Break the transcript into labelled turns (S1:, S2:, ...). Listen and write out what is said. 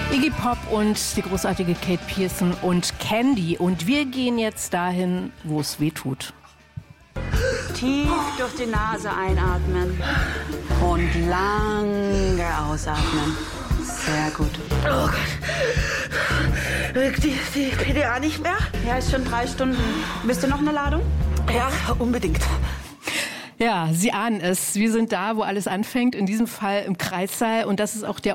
S1: Iggy Pop und die großartige Kate Pierson und Candy. Und wir gehen jetzt dahin, wo es weh tut.
S2: Tief durch die Nase einatmen und lange ausatmen. Sehr gut.
S3: Oh Gott. Wirkt die PDA nicht mehr?
S2: Ja, ist schon 3 Stunden. Willst du noch eine Ladung?
S3: Ja, unbedingt.
S1: Ja, Sie ahnen es. Wir sind da, wo alles anfängt, in diesem Fall im Kreissaal. Und das ist auch der